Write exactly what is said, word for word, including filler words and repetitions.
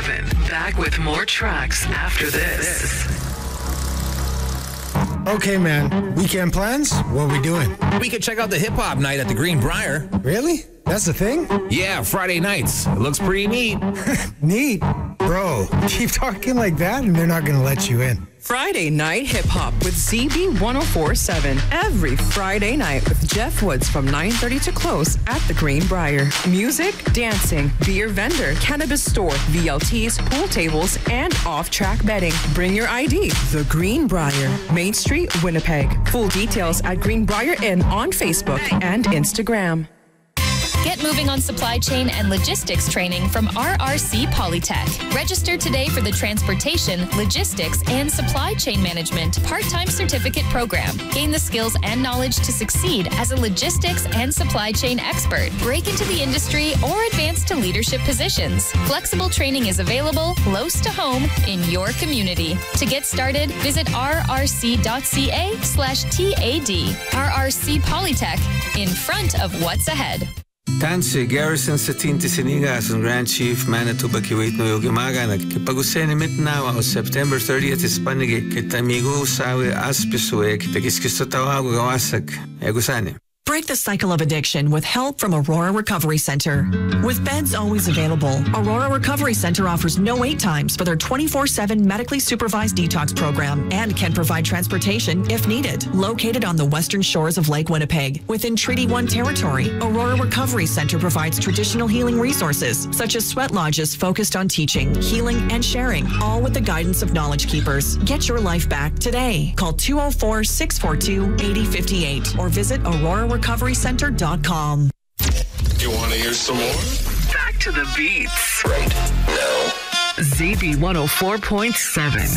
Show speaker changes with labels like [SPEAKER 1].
[SPEAKER 1] seven. Back with more tracks after this.
[SPEAKER 2] Okay, man. Weekend plans? What are we doing?
[SPEAKER 3] We could check out the hip-hop night at the Greenbrier.
[SPEAKER 2] Really? That's the thing?
[SPEAKER 3] Yeah, Friday nights. It looks pretty neat.
[SPEAKER 2] Neat? Bro, keep talking like that and they're not going to let you in.
[SPEAKER 4] Friday Night Hip Hop with Z B ten forty-seven. Every Friday night with Jeff Woods from nine thirty to close at the Greenbrier. Music, dancing, beer vendor, cannabis store, V L Ts, pool tables, and off-track betting. Bring your I D. The Greenbrier, Main Street, Winnipeg. Full details at Greenbrier Inn on Facebook and Instagram.
[SPEAKER 5] Get moving on supply chain and logistics training from R R C Polytech. Register today for the Transportation, Logistics, and Supply Chain Management part-time certificate program. Gain the skills and knowledge to succeed as a logistics and supply chain expert. Break into the industry or advance to leadership positions. Flexible training is available close to home in your community. To get started, visit rrc.ca slash TAD. R R C Polytech, in front of what's ahead.
[SPEAKER 6] Tansi Garrison sa Tinti Sinigas ang Grand Chief Manitoba Kiwait no Yogimaga nagkipag-usay ni Mitnawa o September thirtieth is panigi kitamigo sawe aspisuwe kitakiskisto tawago gawasak egusani.
[SPEAKER 7] Break the cycle of addiction with help from Aurora Recovery Center. With beds always available, Aurora Recovery Center offers no wait times for their twenty-four seven medically supervised detox program and can provide transportation if needed. Located on the western shores of Lake Winnipeg, within Treaty one territory, Aurora Recovery Center provides traditional healing resources such as sweat lodges focused on teaching, healing, and sharing, all with the guidance of Knowledge Keepers. Get your life back today. Call two oh four, six four two, eight oh five eight or visit aurora recovery center dot com.
[SPEAKER 8] You want to hear some more?
[SPEAKER 1] Back to the beats.
[SPEAKER 8] Right now.
[SPEAKER 1] Z B one oh four point seven.